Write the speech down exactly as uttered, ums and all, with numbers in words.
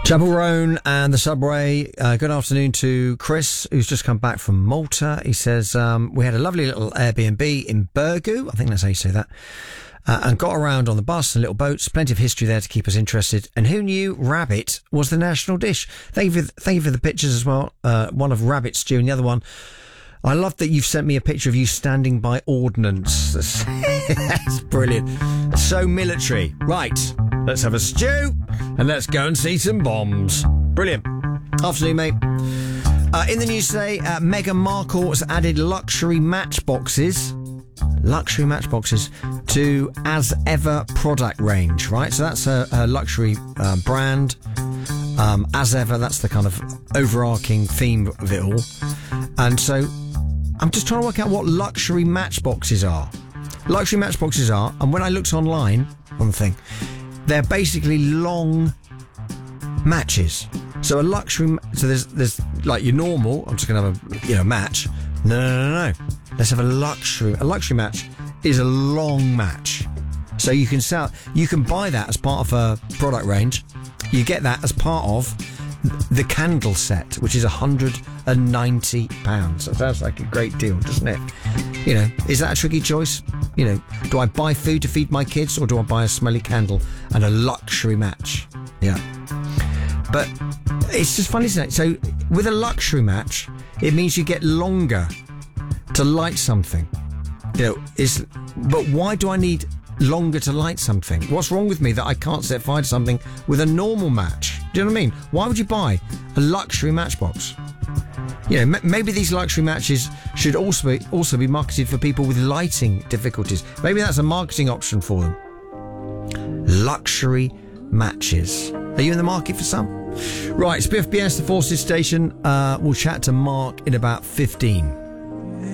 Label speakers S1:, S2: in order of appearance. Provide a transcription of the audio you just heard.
S1: Chapel Roan and the Subway. Uh, good afternoon to Chris, who's just come back from Malta. He says, um, we had a lovely little Airbnb in Burgoo. I think that's how you say that. Uh, and got around on the bus and little boats. Plenty of history there to keep us interested. And who knew rabbit was the national dish? Thank you for, thank you for the pictures as well. Uh, one of rabbit stew and the other one. I love that you've sent me a picture of you standing by ordnance. That's, that's brilliant. So military. Right, let's have a stew and let's go and see some bombs. Brilliant. Afternoon, mate. Uh, in the news today, uh, Meghan Markle has added luxury matchboxes, luxury matchboxes to As Ever product range, right? So that's her, her luxury uh, brand. Um, As Ever, that's the kind of overarching theme of it all. And so I'm just trying to work out what luxury matchboxes are. Luxury matchboxes are, and when I looked online on the thing, they're basically long matches. So a luxury, so there's there's like your normal. I'm just gonna have a you know match. No, no, no, no. Let's have a luxury. A luxury match is a long match. So you can sell, you can buy that as part of a product range. You get that as part of the candle set, which is one hundred ninety pounds. That sounds like a great deal, doesn't it? You know, is that a tricky choice? You know, do I buy food to feed my kids or do I buy a smelly candle and a luxury match? Yeah. But it's just funny, isn't it? So with a luxury match, it means you get longer to light something. You know, is but why do I need longer to light something? What's wrong with me that I can't set fire to something with a normal match? Do you know what I mean? Why would you buy a luxury matchbox? You know, m- maybe these luxury matches should also be, also be marketed for people with lighting difficulties. Maybe that's a marketing option for them. Luxury matches. Are you in the market for some? Right, it's B F B S, the Forces Station. Uh, we'll chat to Mark in about fifteen.